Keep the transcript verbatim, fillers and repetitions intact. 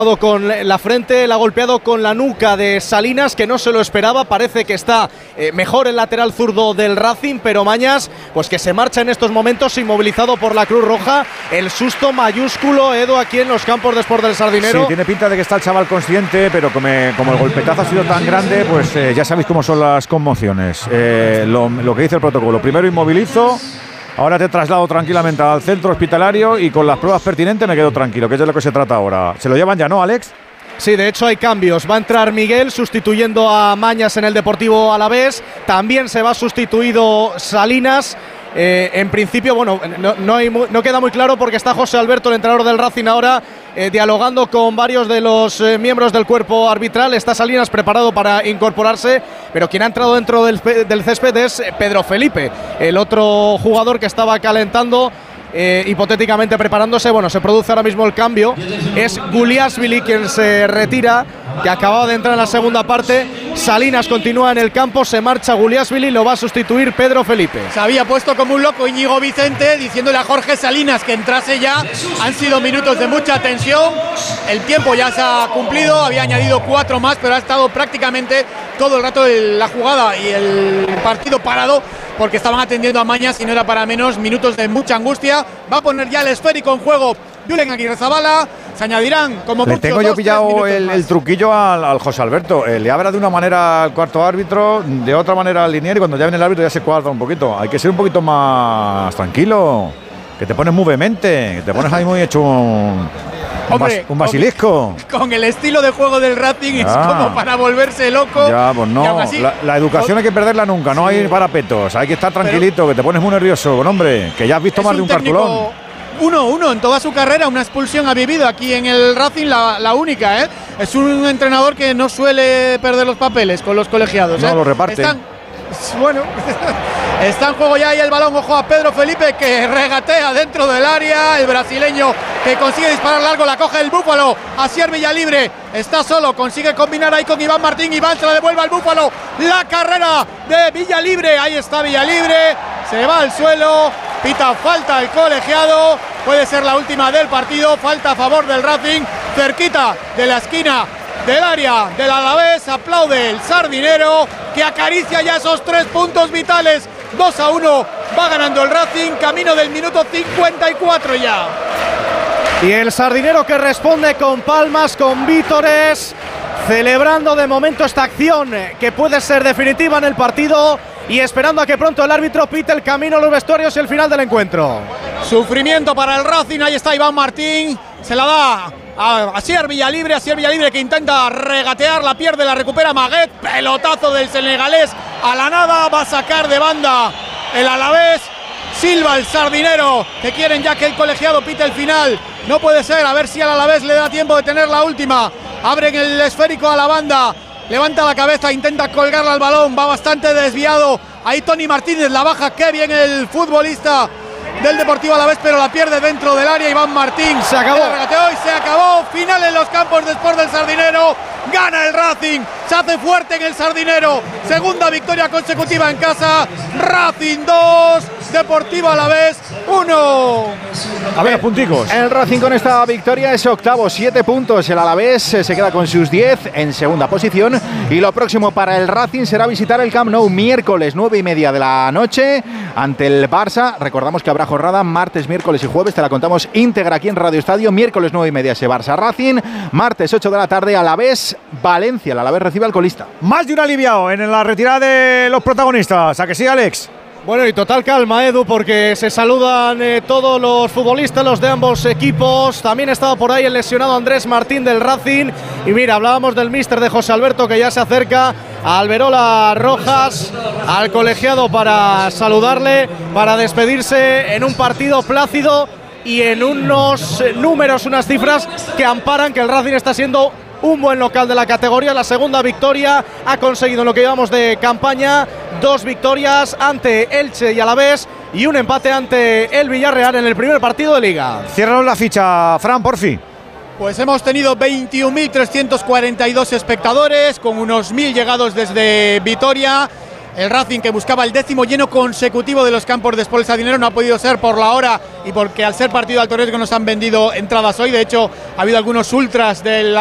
con la frente, la ha golpeado con la nuca de Salinas, que no se lo esperaba. Parece que está eh, mejor el lateral zurdo del Racing, pero Mañas, pues que se marcha en estos momentos inmovilizado por la Cruz Roja. El susto mayúsculo, Edu, aquí en los campos de Sport del Sardinero. Sí, tiene pinta de que está el chaval consciente, pero como, como el golpetazo ha sido tan grande, pues eh, ya sabéis cómo son las conmociones. Eh, lo, lo que dice el protocolo: primero inmovilizo, ahora te traslado tranquilamente al centro hospitalario y con las pruebas pertinentes me quedo tranquilo, que es de lo que se trata ahora. ¿Se lo llevan ya, no, Alex? Sí, de hecho hay cambios. Va a entrar Miguel sustituyendo a Mañas en el Deportivo Alavés. También se va sustituido Salinas. Eh, en principio, bueno, no, no, hay, no queda muy claro porque está José Alberto, el entrenador del Racing, ahora eh, dialogando con varios de los eh, miembros del cuerpo arbitral. Está Salinas preparado para incorporarse, pero quien ha entrado dentro del, del césped es Pedro Felipe, el otro jugador que estaba calentando, eh, hipotéticamente preparándose. Bueno, se produce ahora mismo el cambio. Es Guliasvili quien se retira, que acababa de entrar en la segunda parte. Salinas continúa en el campo, se marcha Guliasvili, lo va a sustituir Pedro Felipe. Se había puesto como un loco Íñigo Vicente diciéndole a Jorge Salinas que entrase ya. Han sido minutos de mucha tensión, el tiempo ya se ha cumplido, había añadido cuatro más, pero ha estado prácticamente todo el rato el, la jugada y el partido parado porque estaban atendiendo a Mañas y no era para menos. Minutos de mucha angustia. Va a poner ya el esférico en juego Julen Aguirrezabala. Se añadirán como Le mucho tengo yo dos, pillado el, el truquillo al, al José Alberto. Eh, le habla de una manera al cuarto árbitro, de otra manera al linier, y cuando ya viene el árbitro ya se cuadra un poquito. Hay que ser un poquito más tranquilo, que te pones muy vehemente, que te pones ahí muy hecho un, un, Hombre, bas, un basilisco. Con, con el estilo de juego del Racing es Ah. como para volverse loco. Ya, pues Y no, aún así, la, la educación hay que perderla nunca, no Sí. hay parapetos, hay que estar tranquilito, que te pones muy nervioso, con hombre, que ya has visto es más de un técnico cartulón. uno uno en toda su carrera, una expulsión ha vivido aquí en el Racing, la, la única, ¿eh? Es un entrenador que no suele perder los papeles con los colegiados. No, ¿eh? lo reparte. Están, bueno, está en juego ya y el balón, ojo a Pedro Felipe que regatea dentro del área, el brasileño que consigue disparar largo, la coge el Búfalo, Asier Villalibre, está solo, consigue combinar ahí con Iván Martín, Iván se la devuelve al Búfalo, la carrera de Villalibre, ahí está Villalibre, se va al suelo, pita falta el colegiado, puede ser la última del partido, falta a favor del Racing, cerquita de la esquina del área del Alavés, aplaude el Sardinero que acaricia ya esos tres puntos vitales. Dos a uno va ganando el Racing, camino del minuto cincuenta y cuatro ya. Y el Sardinero que responde con palmas, con vítores, celebrando de momento esta acción que puede ser definitiva en el partido y esperando a que pronto el árbitro pite el camino a los vestuarios y el final del encuentro. Sufrimiento para el Racing, ahí está Iván Martín, se la da a Asier Villalibre, Asier Villalibre que intenta regatear, la pierde, la recupera Maguet, pelotazo del senegalés a la nada, va a sacar de banda el Alavés, silba el Sardinero, que quieren ya que el colegiado pite el final, no puede ser, a ver si al Alavés le da tiempo de tener la última, abren el esférico a la banda, levanta la cabeza, intenta colgarla al balón, va bastante desviado, ahí Tony Martínez la baja, qué bien el futbolista del Deportivo Alavés, pero la pierde dentro del área. Iván Martín se acabó, regateó y se acabó. Final en los campos de Sport del Sardinero. Gana el Racing, se hace fuerte en el Sardinero. Segunda victoria consecutiva en casa. Racing dos, Deportivo Alavés uno. A ver, punticos. El Racing con esta victoria es octavo, siete puntos. El Alavés eh, se queda con sus diez en segunda posición. Y lo próximo para el Racing será visitar el Camp Nou miércoles nueve y media de la noche ante el Barça. Recordamos que habrá jornada martes, miércoles y jueves. Te la contamos íntegra aquí en Radio Estadio. Miércoles nueve y media ese Barça Racing. Martes ocho de la tarde Alavés Valencia. El Alavés recibe al colista. Más de un aliviado en la retirada de los protagonistas. ¿A que sí, Alex? Bueno, y total calma, Edu, porque se saludan eh, todos los futbolistas, los de ambos equipos. También estaba por ahí el lesionado Andrés Martín del Racing. Y mira, hablábamos del míster de José Alberto, que ya se acerca a Alberola Rojas, al colegiado, para saludarle, para despedirse en un partido plácido y en unos eh, números, unas cifras que amparan que el Racing está siendo un buen local de la categoría. La segunda victoria ha conseguido en lo que llevamos de campaña, dos victorias ante Elche y Alavés y un empate ante el Villarreal en el primer partido de Liga. Ciérranos la ficha, Fran, por fin. Pues hemos tenido veintiún mil trescientos cuarenta y dos espectadores, con unos mil llegados desde Vitoria. El Racing, que buscaba el décimo lleno consecutivo de los campos de Sport El Sardinero, no ha podido ser por la hora y porque al ser partido de alto riesgo nos han vendido entradas hoy. De hecho, ha habido algunos ultras del